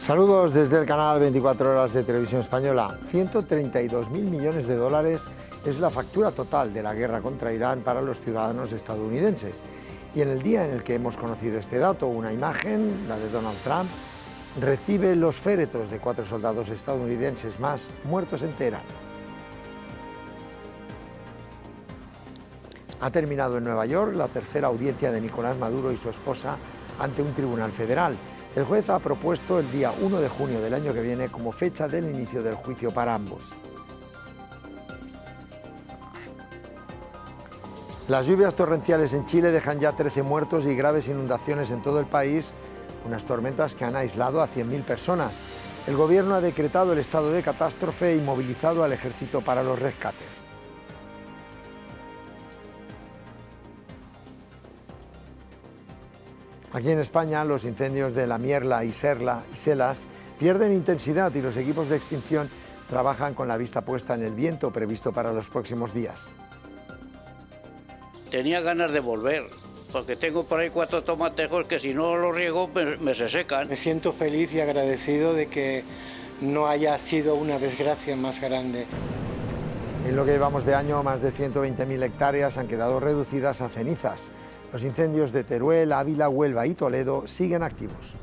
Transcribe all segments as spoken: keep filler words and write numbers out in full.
Saludos desde el canal veinticuatro horas de Televisión Española. ciento treinta y dos mil millones de dólares es la factura total de la guerra contra Irán para los ciudadanos estadounidenses. Y en el día en el que hemos conocido este dato, una imagen, la de Donald Trump, recibe los féretros de cuatro soldados estadounidenses más muertos en Teherán. Ha terminado en Nueva York la tercera audiencia de Nicolás Maduro y su esposa ante un tribunal federal. El juez ha propuesto el día uno de junio del año que viene como fecha del inicio del juicio para ambos. Las lluvias torrenciales en Chile dejan ya trece muertos y graves inundaciones en todo el país, unas tormentas que han aislado a cien mil personas. El gobierno ha decretado el estado de catástrofe y movilizado al ejército para los rescates. Aquí en España, los incendios de La Mierla y Serla y Selas pierden intensidad y los equipos de extinción trabajan con la vista puesta en el viento previsto para los próximos días. Tenía ganas de volver, porque tengo por ahí cuatro tomatejos que si no los riego me, me se secan. Me siento feliz y agradecido de que no haya sido una desgracia más grande. En lo que llevamos de año, más de ciento veinte mil hectáreas han quedado reducidas a cenizas. Los incendios de Teruel, Ávila, Huelva y Toledo siguen activos.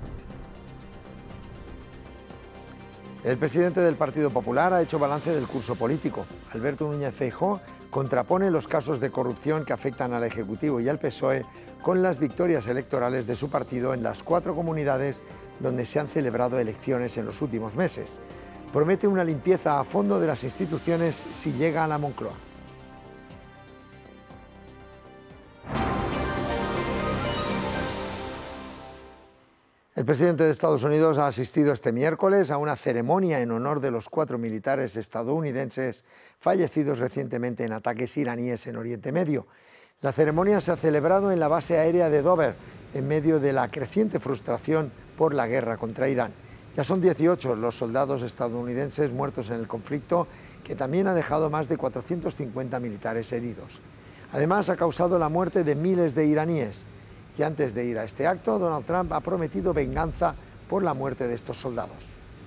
El presidente del Partido Popular ha hecho balance del curso político. Alberto Núñez Feijóo contrapone los casos de corrupción que afectan al Ejecutivo y al P S O E con las victorias electorales de su partido en las cuatro comunidades donde se han celebrado elecciones en los últimos meses. Promete una limpieza a fondo de las instituciones si llega a la Moncloa. El presidente de Estados Unidos ha asistido este miércoles a una ceremonia en honor de los cuatro militares estadounidenses fallecidos recientemente en ataques iraníes en Oriente Medio. La ceremonia se ha celebrado en la base aérea de Dover, en medio de la creciente frustración por la guerra contra Irán. Ya son dieciocho los soldados estadounidenses muertos en el conflicto, que también ha dejado más de cuatrocientos cincuenta militares heridos. Además, ha causado la muerte de miles de iraníes. Y antes de ir a este acto, Donald Trump ha prometido venganza por la muerte de estos soldados.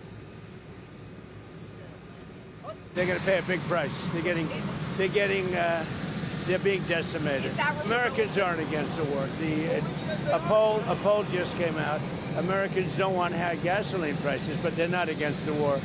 They're going to pay a big price. They're getting, they're getting, uh, they're being decimated. Americans aren't against the war. The, uh, a poll, a poll just came out. Americans don't want high gasoline prices, but they're not against the war.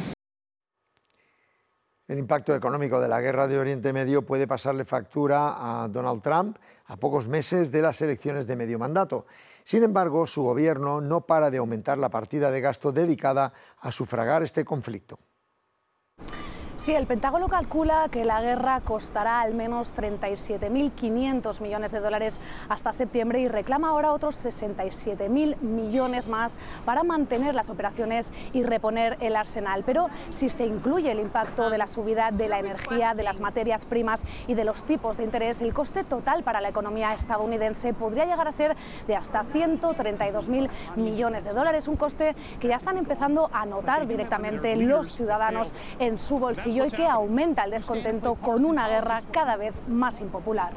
El impacto económico de la guerra de Oriente Medio puede pasarle factura a Donald Trump a pocos meses de las elecciones de medio mandato. Sin embargo, su gobierno no para de aumentar la partida de gasto dedicada a sufragar este conflicto. Sí, el Pentágono calcula que la guerra costará al menos treinta y siete mil quinientos millones de dólares hasta septiembre y reclama ahora otros sesenta y siete mil millones más para mantener las operaciones y reponer el arsenal. Pero si se incluye el impacto de la subida de la energía, de las materias primas y de los tipos de interés, el coste total para la economía estadounidense podría llegar a ser de hasta ciento treinta y dos mil millones de dólares, un coste que ya están empezando a notar directamente los ciudadanos en su bolsillo y que aumenta el descontento con una guerra cada vez más impopular.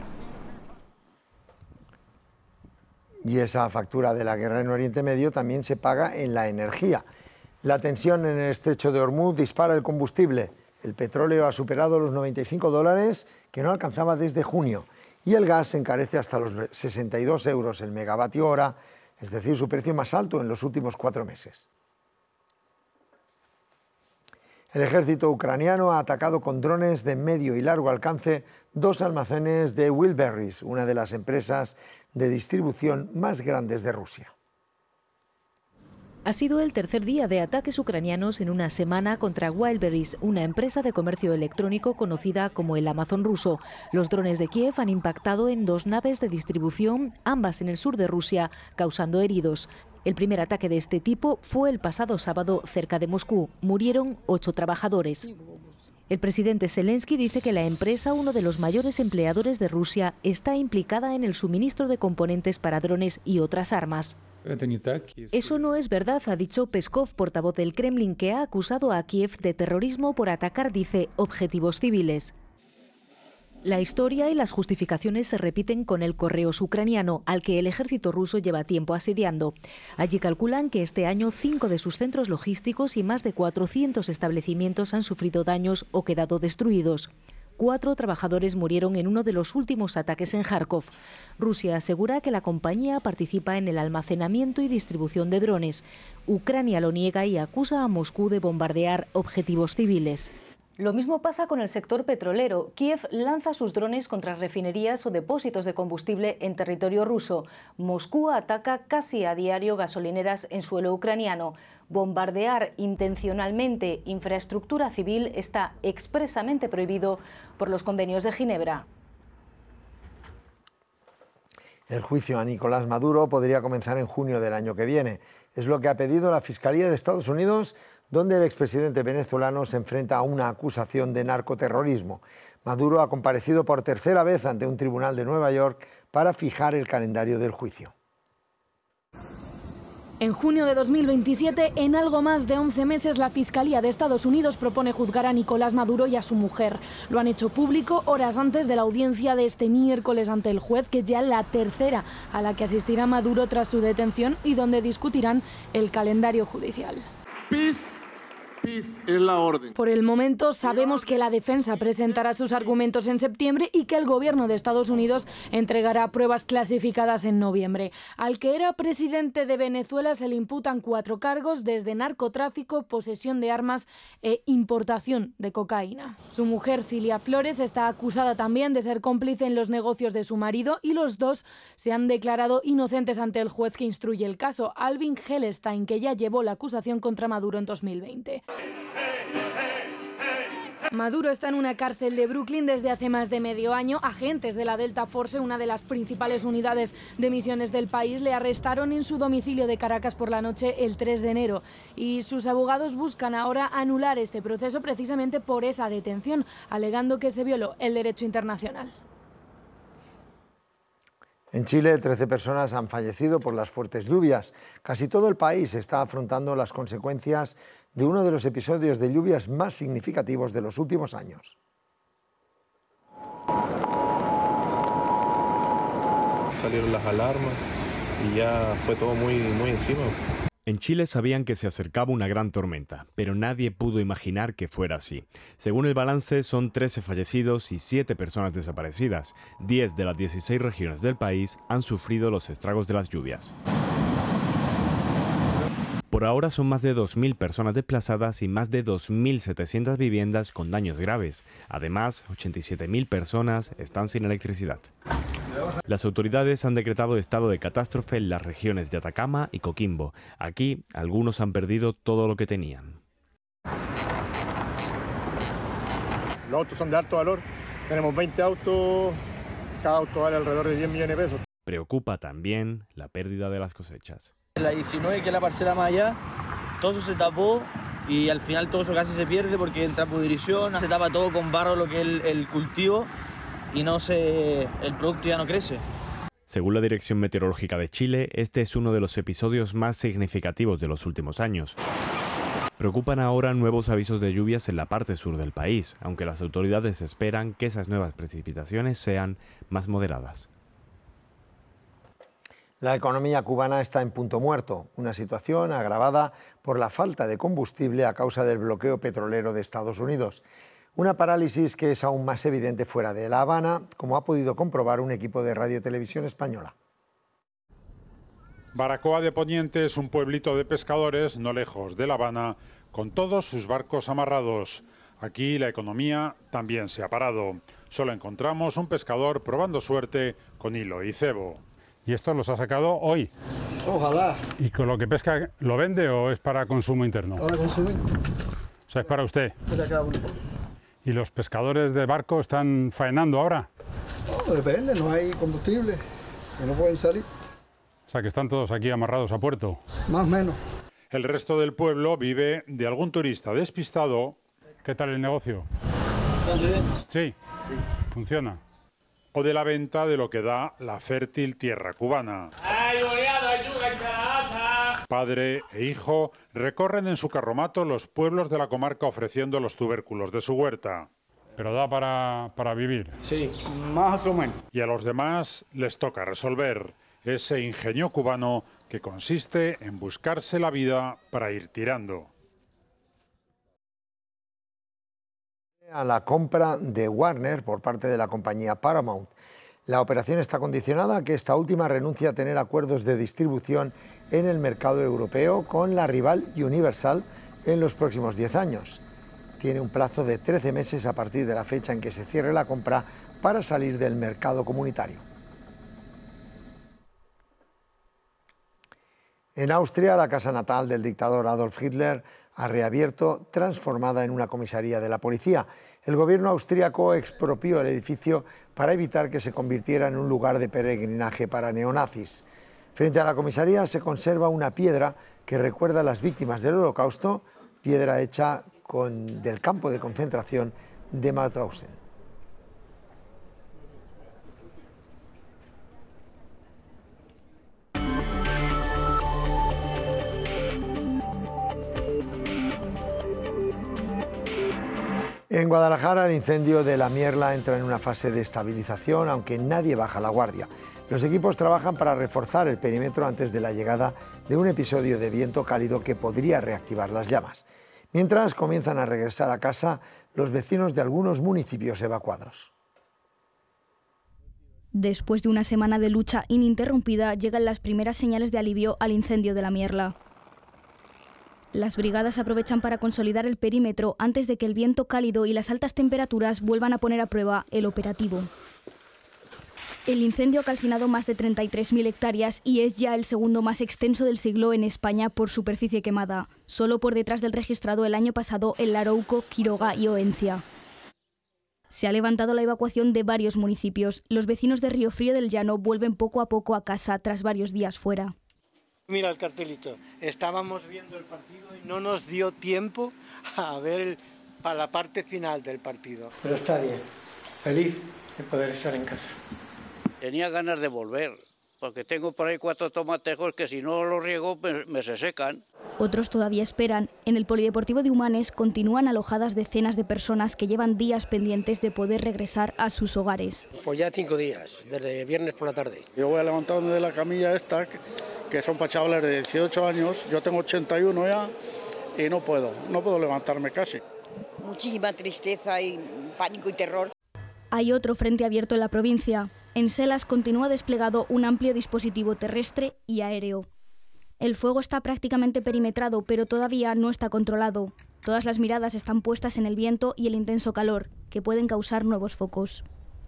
Y esa factura de la guerra en Oriente Medio también se paga en la energía. La tensión en el estrecho de Hormuz dispara el combustible. El petróleo ha superado los noventa y cinco dólares que no alcanzaba desde junio y el gas se encarece hasta los sesenta y dos euros el megavatio hora, es decir, su precio más alto en los últimos cuatro meses. El ejército ucraniano ha atacado con drones de medio y largo alcance dos almacenes de Wildberries, una de las empresas de distribución más grandes de Rusia. Ha sido el tercer día de ataques ucranianos en una semana contra Wildberries, una empresa de comercio electrónico conocida como el Amazon ruso. Los drones de Kiev han impactado en dos naves de distribución, ambas en el sur de Rusia, causando heridos. El primer ataque de este tipo fue el pasado sábado cerca de Moscú. Murieron ocho trabajadores. El presidente Zelensky dice que la empresa, uno de los mayores empleadores de Rusia, está implicada en el suministro de componentes para drones y otras armas. Eso no es verdad, ha dicho Peskov, portavoz del Kremlin, que ha acusado a Kiev de terrorismo por atacar, dice, objetivos civiles. La historia y las justificaciones se repiten con el Correos ucraniano, al que el ejército ruso lleva tiempo asediando. Allí calculan que este año cinco de sus centros logísticos y más de cuatrocientos establecimientos han sufrido daños o quedado destruidos. Cuatro trabajadores murieron en uno de los últimos ataques en Kharkov. Rusia asegura que la compañía participa en el almacenamiento y distribución de drones. Ucrania lo niega y acusa a Moscú de bombardear objetivos civiles. Lo mismo pasa con el sector petrolero. Kiev lanza sus drones contra refinerías o depósitos de combustible en territorio ruso. Moscú ataca casi a diario gasolineras en suelo ucraniano. Bombardear intencionalmente infraestructura civil está expresamente prohibido por los convenios de Ginebra. El juicio a Nicolás Maduro podría comenzar en junio del año que viene. Es lo que ha pedido la Fiscalía de Estados Unidos, donde el expresidente venezolano se enfrenta a una acusación de narcoterrorismo. Maduro ha comparecido por tercera vez ante un tribunal de Nueva York para fijar el calendario del juicio. En junio de dos mil veintisiete, en algo más de once meses, la Fiscalía de Estados Unidos propone juzgar a Nicolás Maduro y a su mujer. Lo han hecho público horas antes de la audiencia de este miércoles ante el juez, que es ya la tercera a la que asistirá Maduro tras su detención y donde discutirán el calendario judicial. Peace. Es la orden. Por el momento sabemos que la defensa presentará sus argumentos en septiembre y que el gobierno de Estados Unidos entregará pruebas clasificadas en noviembre. Al que era presidente de Venezuela se le imputan cuatro cargos, desde narcotráfico, posesión de armas e importación de cocaína. Su mujer, Cilia Flores, está acusada también de ser cómplice en los negocios de su marido y los dos se han declarado inocentes ante el juez que instruye el caso, Alvin Helestein, que ya llevó la acusación contra Maduro en dos mil veinte. Maduro está en una cárcel de Brooklyn desde hace más de medio año. Agentes de la Delta Force, una de las principales unidades de misiones del país, le arrestaron en su domicilio de Caracas por la noche el tres de enero. Y sus abogados buscan ahora anular este proceso precisamente por esa detención, alegando que se violó el derecho internacional. En Chile, trece personas han fallecido por las fuertes lluvias. Casi todo el país está afrontando las consecuencias de uno de los episodios de lluvias más significativos de los últimos años. Salieron las alarmas y ya fue todo muy, muy encima. En Chile sabían que se acercaba una gran tormenta, pero nadie pudo imaginar que fuera así. Según el balance, son trece fallecidos y siete personas desaparecidas. diez de las dieciséis regiones del país han sufrido los estragos de las lluvias. Por ahora son más de dos mil personas desplazadas y más de dos mil setecientas viviendas con daños graves. Además, ochenta y siete mil personas están sin electricidad. Las autoridades han decretado estado de catástrofe en las regiones de Atacama y Coquimbo. Aquí, algunos han perdido todo lo que tenían. Los autos son de alto valor. Tenemos veinte autos, cada auto vale alrededor de diez millones de pesos. Preocupa también la pérdida de las cosechas. La diecinueve, que es la parcela más allá, todo eso se tapó y al final todo eso casi se pierde porque entra pudrición, se tapa todo con barro lo que es el, el cultivo y no se, el producto ya no crece. Según la Dirección Meteorológica de Chile, este es uno de los episodios más significativos de los últimos años. Preocupan ahora nuevos avisos de lluvias en la parte sur del país, aunque las autoridades esperan que esas nuevas precipitaciones sean más moderadas. La economía cubana está en punto muerto, una situación agravada por la falta de combustible a causa del bloqueo petrolero de Estados Unidos. Una parálisis que es aún más evidente fuera de La Habana, como ha podido comprobar un equipo de Radio Televisión Española. Baracoa de Poniente es un pueblito de pescadores no lejos de La Habana, con todos sus barcos amarrados. Aquí la economía también se ha parado. Solo encontramos un pescador probando suerte con hilo y cebo. ¿Y esto los ha sacado hoy? Ojalá. ¿Y con lo que pesca lo vende o es para consumo interno? Para consumo. O sea, es para usted. Para cada uno. ¿Y los pescadores de barco están faenando ahora? No, depende, no hay combustible, que no pueden salir. O sea, que están todos aquí amarrados a puerto. Más o menos. El resto del pueblo vive de algún turista despistado. ¿Qué tal el negocio? ¿Está bien? Sí, sí, funciona. O de la venta de lo que da la fértil tierra cubana. Padre e hijo recorren en su carromato los pueblos de la comarca ofreciendo los tubérculos de su huerta. pero da para, para vivir. Sí, más o menos. Y a los demás les toca resolver ese ingenio cubano que consiste en buscarse la vida para ir tirando. A la compra de Warner por parte de la compañía Paramount. La operación está condicionada a que esta última renuncie a tener acuerdos de distribución en el mercado europeo con la rival Universal en los próximos diez años. Tiene un plazo de trece meses a partir de la fecha en que se cierre la compra para salir del mercado comunitario. En Austria, la casa natal del dictador Adolf Hitler ha reabierto, transformada en una comisaría de la policía. El gobierno austríaco expropió el edificio para evitar que se convirtiera en un lugar de peregrinaje para neonazis. Frente a la comisaría se conserva una piedra que recuerda a las víctimas del Holocausto, piedra hecha con, del campo de concentración de Mauthausen. En Guadalajara, el incendio de la Mierla entra en una fase de estabilización, aunque nadie baja la guardia. Los equipos trabajan para reforzar el perímetro antes de la llegada de un episodio de viento cálido que podría reactivar las llamas. Mientras comienzan a regresar a casa los vecinos de algunos municipios evacuados. Después de una semana de lucha ininterrumpida, llegan las primeras señales de alivio al incendio de la Mierla. Las brigadas aprovechan para consolidar el perímetro antes de que el viento cálido y las altas temperaturas vuelvan a poner a prueba el operativo. El incendio ha calcinado más de treinta y tres mil hectáreas y es ya el segundo más extenso del siglo en España por superficie quemada, solo por detrás del registrado el año pasado en Larouco, Quiroga y Oencia. Se ha levantado la evacuación de varios municipios. Los vecinos de Río Frío del Llano vuelven poco a poco a casa tras varios días fuera. Mira el cartelito, estábamos viendo el partido y no nos dio tiempo a ver el, para la parte final del partido. Pero está bien, feliz de poder estar en casa. Tenía ganas de volver, porque tengo por ahí cuatro tomatejos que si no los riego me, me se secan. Otros todavía esperan. En el Polideportivo de Humanes continúan alojadas decenas de personas que llevan días pendientes de poder regresar a sus hogares. Pues ya cinco días, desde viernes por la tarde. Yo voy a levantarme de la camilla esta, que son para chavales de dieciocho años, yo tengo ochenta y uno ya y no puedo, no puedo levantarme casi. Muchísima tristeza y pánico y terror. Hay otro frente abierto en la provincia. En Selas continúa desplegado un amplio dispositivo terrestre y aéreo. El fuego está prácticamente perimetrado, pero todavía no está controlado. Todas las miradas están puestas en el viento y el intenso calor, que pueden causar nuevos focos.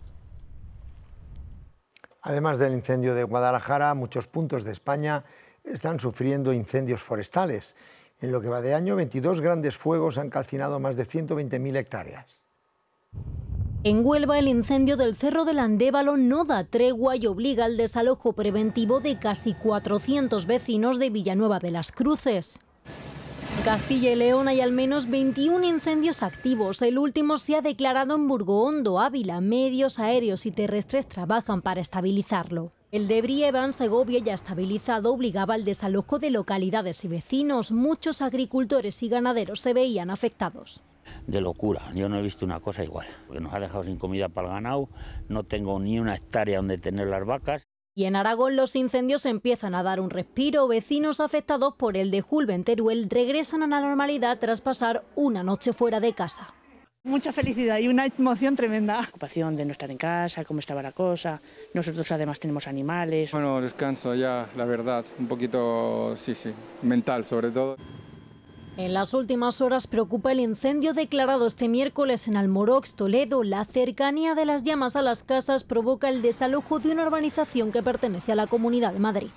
Además del incendio de Guadalajara, muchos puntos de España están sufriendo incendios forestales. En lo que va de año, veintidós grandes fuegos han calcinado más de ciento veinte mil hectáreas. En Huelva, el incendio del Cerro del Andévalo no da tregua y obliga al desalojo preventivo de casi cuatrocientos vecinos de Villanueva de las Cruces. En Castilla y León hay al menos veintiún incendios activos. El último se ha declarado en Burgohondo, Ávila. Medios aéreos y terrestres trabajan para estabilizarlo. El de Brieva, en Segovia, ya estabilizado, obligaba al desalojo de localidades y vecinos. Muchos agricultores y ganaderos se veían afectados. De locura, yo no he visto una cosa igual, porque nos ha dejado sin comida para el ganado, no tengo ni una hectárea donde tener las vacas. Y en Aragón los incendios empiezan a dar un respiro. Vecinos afectados por el de Julbe en Teruel regresan a la normalidad tras pasar una noche fuera de casa. Mucha felicidad y una emoción tremenda. La ocupación de no estar en casa, cómo estaba la cosa. Nosotros además tenemos animales. Bueno, descanso ya, la verdad, un poquito, sí, sí, mental sobre todo. En las últimas horas preocupa el incendio declarado este miércoles en Almorox, Toledo. La cercanía de las llamas a las casas provoca el desalojo de una urbanización que pertenece a la Comunidad de Madrid.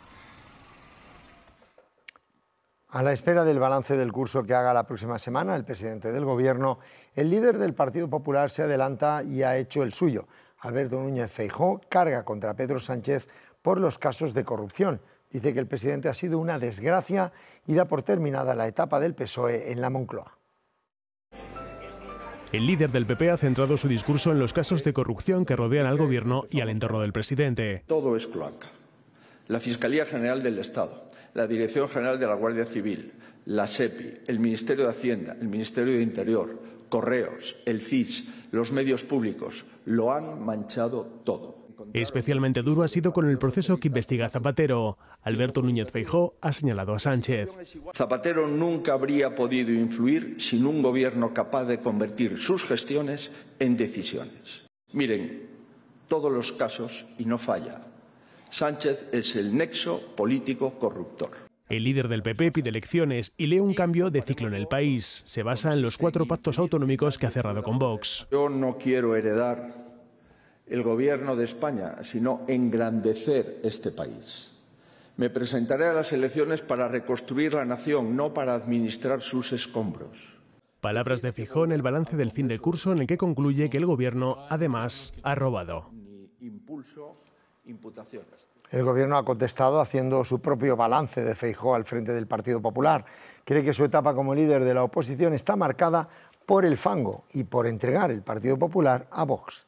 A la espera del balance del curso que haga la próxima semana el presidente del Gobierno, el líder del Partido Popular se adelanta y ha hecho el suyo. Alberto Núñez Feijóo carga contra Pedro Sánchez por los casos de corrupción. Dice que el presidente ha sido una desgracia y da por terminada la etapa del P S O E en la Moncloa. El líder del P P ha centrado su discurso en los casos de corrupción que rodean al Gobierno y al entorno del presidente. Todo es cloaca. La Fiscalía General del Estado, la Dirección General de la Guardia Civil, la SEPI, el Ministerio de Hacienda, el Ministerio de Interior, Correos, el C I S, los medios públicos, lo han manchado todo. Especialmente duro ha sido con el proceso que investiga Zapatero. Alberto Núñez Feijóo ha señalado a Sánchez. Zapatero nunca habría podido influir sin un gobierno capaz de convertir sus gestiones en decisiones. Miren, todos los casos y no falla. Sánchez es el nexo político corruptor. El líder del P P pide elecciones y lee un cambio de ciclo en el país. Se basa en los cuatro pactos autonómicos que ha cerrado con Vox. Yo no quiero heredar el gobierno de España, sino engrandecer este país. Me presentaré a las elecciones para reconstruir la nación, no para administrar sus escombros. Palabras de Feijóo en el balance del fin del curso, en el que concluye que el gobierno, además, ha robado. Impulso, imputaciones. El Gobierno ha contestado haciendo su propio balance de Feijóo al frente del Partido Popular. Cree que su etapa como líder de la oposición está marcada por el fango y por entregar el Partido Popular a Vox.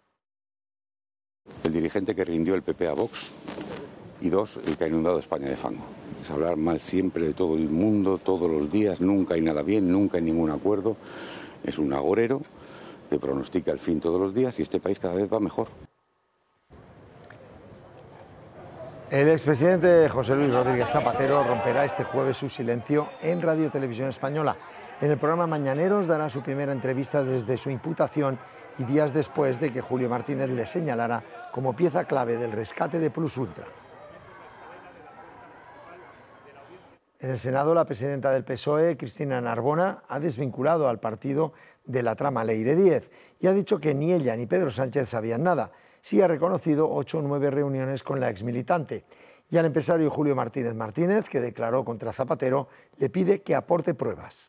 El dirigente que rindió el P P a Vox y dos, el que ha inundado España de fango. Es hablar mal siempre de todo el mundo, todos los días, nunca hay nada bien, nunca hay ningún acuerdo. Es un agorero que pronostica el fin todos los días y este país cada vez va mejor. El expresidente José Luis Rodríguez Zapatero romperá este jueves su silencio en Radio Televisión Española. En el programa Mañaneros dará su primera entrevista desde su imputación y días después de que Julio Martínez le señalara como pieza clave del rescate de Plus Ultra. En el Senado, la presidenta del P S O E, Cristina Narbona, ha desvinculado al partido de la trama Leire Díez y ha dicho que ni ella ni Pedro Sánchez sabían nada. Sí ha reconocido ocho o nueve reuniones con la exmilitante. Y al empresario Julio Martínez Martínez, que declaró contra Zapatero, le pide que aporte pruebas.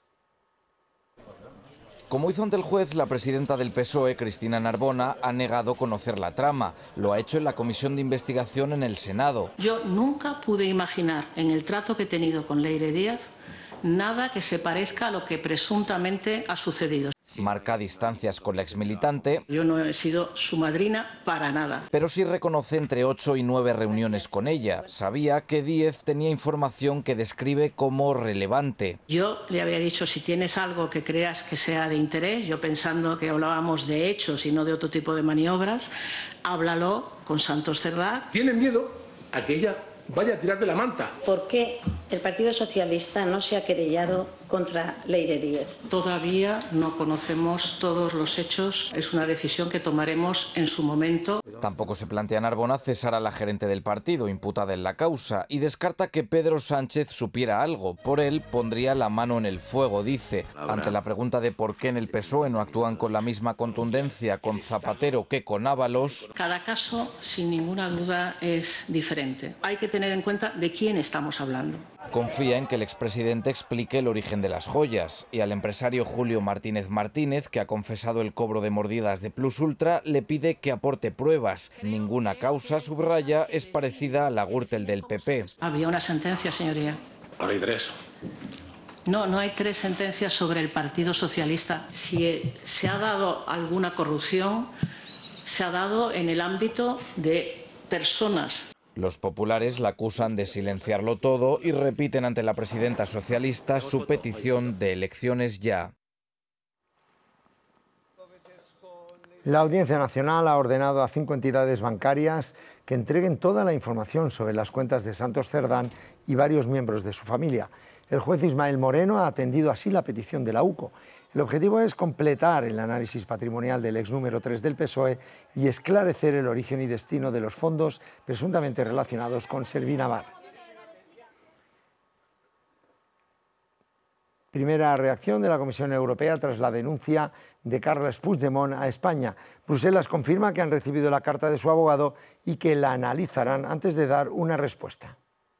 Como hizo ante el juez, la presidenta del P S O E, Cristina Narbona, ha negado conocer la trama. Lo ha hecho en la comisión de investigación en el Senado. Yo nunca pude imaginar en el trato que he tenido con Leire Díez nada que se parezca a lo que presuntamente ha sucedido. Marca distancias con la exmilitante. Yo no he sido su madrina para nada. Pero sí reconoce entre ocho y nueve reuniones con ella. Sabía que Díez tenía información que describe como relevante. Yo le había dicho, si tienes algo que creas que sea de interés, yo pensando que hablábamos de hechos y no de otro tipo de maniobras, háblalo con Santos Cerdá. Tienen miedo a que ella vaya a tirar de la manta. ¿Por qué el Partido Socialista no se ha querellado contra Leire Díez? Todavía no conocemos todos los hechos. Es una decisión que tomaremos en su momento. Tampoco se plantea Narbona cesar a la gerente del partido, imputada en la causa, y descarta que Pedro Sánchez supiera algo. Por él pondría la mano en el fuego, dice. Ante la pregunta de por qué en el P S O E no actúan con la misma contundencia con Zapatero que con Ábalos. Cada caso, sin ninguna duda, es diferente. Hay que tener en cuenta de quién estamos hablando. Confía en que el expresidente explique el origen de las joyas y al empresario Julio Martínez Martínez, que ha confesado el cobro de mordidas de Plus Ultra, le pide que aporte pruebas. Ninguna causa, subraya, es parecida a la Gürtel del P P. Había una sentencia, señoría. Ahora hay tres. No, no hay tres sentencias sobre el Partido Socialista. Si se ha dado alguna corrupción, se ha dado en el ámbito de personas. Los populares la acusan de silenciarlo todo y repiten ante la presidenta socialista su petición de elecciones ya. La Audiencia Nacional ha ordenado a cinco entidades bancarias que entreguen toda la información sobre las cuentas de Santos Cerdán y varios miembros de su familia. El juez Ismael Moreno ha atendido así la petición de la U C O. El objetivo es completar el análisis patrimonial del ex número tres del P S O E y esclarecer el origen y destino de los fondos presuntamente relacionados con Servinavar. Primera reacción de la Comisión Europea tras la denuncia de Carles Puigdemont a España. Bruselas confirma que han recibido la carta de su abogado y que la analizarán antes de dar una respuesta.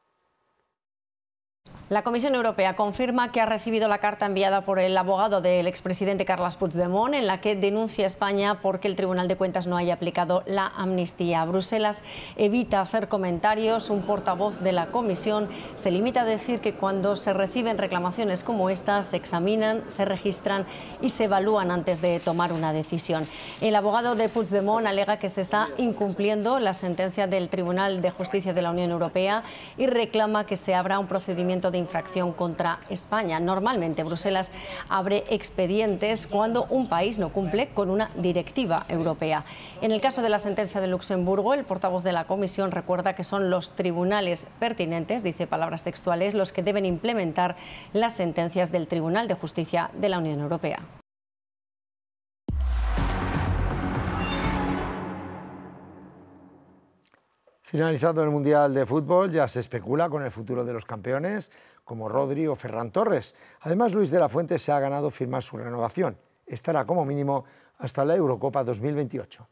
La Comisión Europea confirma que ha recibido la carta enviada por el abogado del expresidente Carles Puigdemont en la que denuncia a España porque el Tribunal de Cuentas no haya aplicado la amnistía. Bruselas evita hacer comentarios. Un portavoz de la Comisión se limita a decir que cuando se reciben reclamaciones como estas se examinan, se registran y se evalúan antes de tomar una decisión. El abogado de Puigdemont alega que se está incumpliendo la sentencia del Tribunal de Justicia de la Unión Europea y reclama que se abra un procedimiento de de infracción contra España. Normalmente Bruselas abre expedientes cuando un país no cumple con una directiva europea. En el caso de la sentencia de Luxemburgo, el portavoz de la Comisión recuerda que son los tribunales pertinentes, dice palabras textuales, los que deben implementar las sentencias del Tribunal de Justicia de la Unión Europea. Finalizado el Mundial de Fútbol, ya se especula con el futuro de los campeones, como Rodri o Ferran Torres. Además, Luis de la Fuente se ha ganado firmar su renovación. Estará como mínimo hasta la Eurocopa dos mil veintiocho.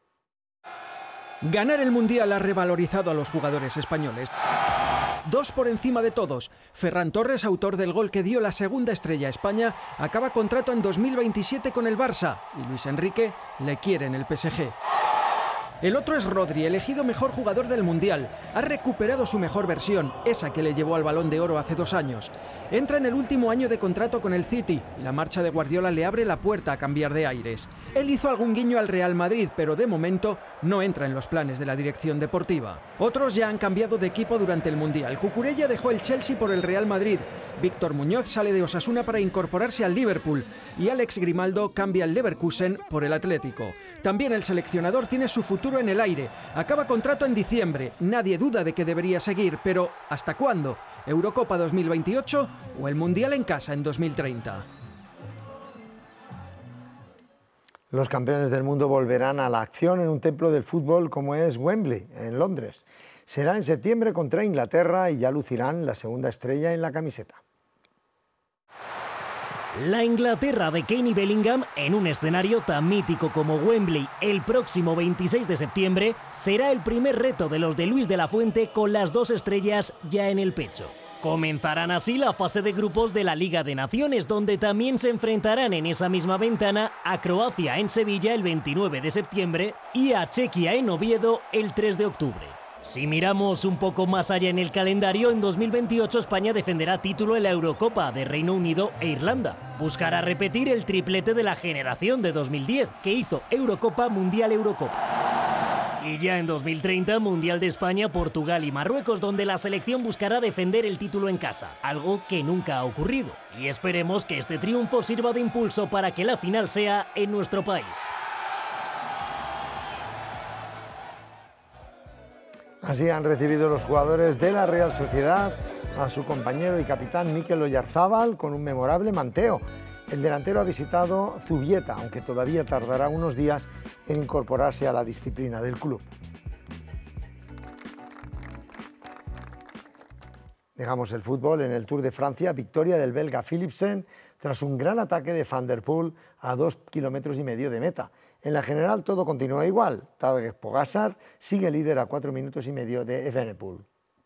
Ganar el Mundial ha revalorizado a los jugadores españoles. Dos por encima de todos. Ferran Torres, autor del gol que dio la segunda estrella a España, acaba contrato en dos mil veintisiete con el Barça y Luis Enrique le quiere en el P S G. El otro es Rodri, elegido mejor jugador del Mundial. Ha recuperado su mejor versión, esa que le llevó al Balón de Oro hace dos años. Entra en el último año de contrato con el City y la marcha de Guardiola le abre la puerta a cambiar de aires. Él hizo algún guiño al Real Madrid, pero de momento no entra en los planes de la dirección deportiva. Otros ya han cambiado de equipo durante el Mundial. Cucurella dejó el Chelsea por el Real Madrid. Víctor Muñoz sale de Osasuna para incorporarse al Liverpool y Alex Grimaldo cambia el Leverkusen por el Atlético. También el seleccionador tiene su futuro en el aire. Acaba contrato en diciembre. Nadie duda de que debería seguir, pero ¿hasta cuándo? ¿Eurocopa dos mil veintiocho o el Mundial en casa en dos mil treinta? Los campeones del mundo volverán a la acción en un templo del fútbol como es Wembley, en Londres. Será en septiembre contra Inglaterra y ya lucirán la segunda estrella en la camiseta. La Inglaterra de Kane y Bellingham, en un escenario tan mítico como Wembley el próximo veintiséis de septiembre, será el primer reto de los de Luis de la Fuente con las dos estrellas ya en el pecho. Comenzarán así la fase de grupos de la Liga de Naciones, donde también se enfrentarán en esa misma ventana a Croacia en Sevilla el veintinueve de septiembre y a Chequia en Oviedo el tres de octubre. Si miramos un poco más allá en el calendario, en dos mil veintiocho España defenderá título en la Eurocopa de Reino Unido e Irlanda. Buscará repetir el triplete de la generación de dos mil diez, que hizo Eurocopa, Mundial, Eurocopa. Y ya en dos mil treinta, Mundial de España, Portugal y Marruecos, donde la selección buscará defender el título en casa, algo que nunca ha ocurrido. Y esperemos que este triunfo sirva de impulso para que la final sea en nuestro país. Así han recibido los jugadores de la Real Sociedad a su compañero y capitán Mikel Oyarzábal con un memorable manteo. El delantero ha visitado Zubieta, aunque todavía tardará unos días en incorporarse a la disciplina del club. Dejamos el fútbol en el Tour de Francia, victoria del belga Philipsen tras un gran ataque de Van der Poel a dos kilómetros y medio de meta. En la general todo continúa igual. Tadej Pogačar sigue líder a cuatro minutos y medio de Evenepoel.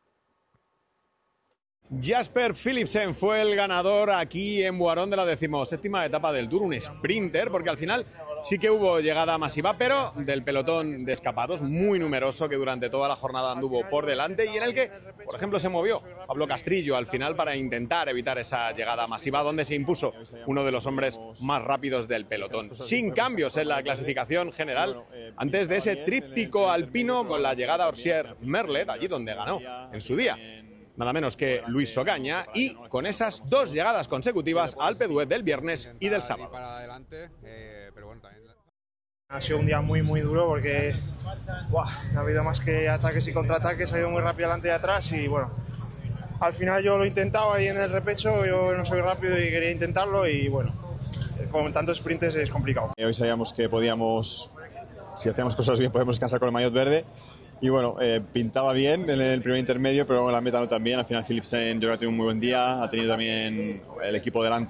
Jasper Philipsen fue el ganador aquí en Boirón de la decimoséptima etapa del Tour, un sprinter, porque al final sí que hubo llegada masiva, pero del pelotón de escapados muy numeroso que durante toda la jornada anduvo por delante y en el que, por ejemplo, se movió Pablo Castrillo al final para intentar evitar esa llegada masiva, donde se impuso uno de los hombres más rápidos del pelotón. Sin cambios en la clasificación general, antes de ese tríptico alpino con la llegada a Orsier-Merlet, allí donde ganó en su día nada menos que Luis Ocaña, y con esas dos llegadas consecutivas al Alpe d'Huez del viernes y del sábado. Ha sido un día muy muy duro porque ¡buah! No ha habido más que ataques y contraataques, ha ido muy rápido adelante y atrás y bueno, al final yo lo he intentado ahí en el repecho, yo no soy rápido y quería intentarlo y bueno, con tantos sprints es complicado. Hoy sabíamos que podíamos, si hacíamos cosas bien, podemos descansar con el maillot verde. Y bueno, eh, pintaba bien en el primer intermedio, pero en la meta no tan bien. Al final Philipsen yo creo que ha tenido un muy buen día, ha tenido también el equipo delante